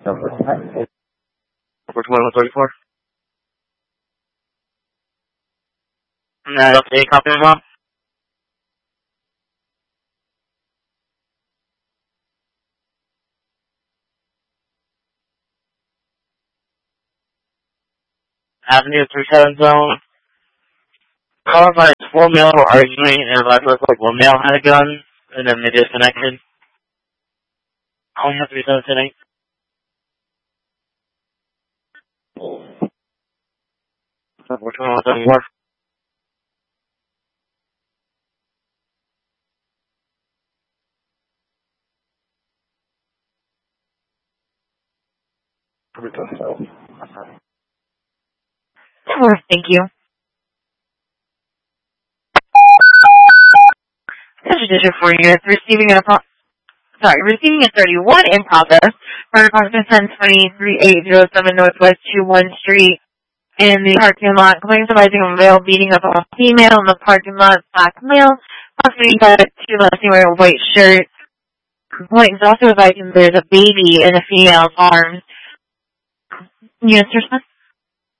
Number 2134. Okay, copy them up. Avenue 37 zone. Caller by 4 male were arguing, and it looked like one male had a gun, and then they disconnected. Calling up 37 tonight. Number 2134. Thank you. Digit for you. Receiving a 31 in progress for approximately 10-23-807 Northwest 21 Street in the parking lot. Complaints advising of a male beating up a female in the parking lot. Black male, possibly got two less wearing a white shirt. Complaints also advising there's a baby in a female's arms. Yes, response?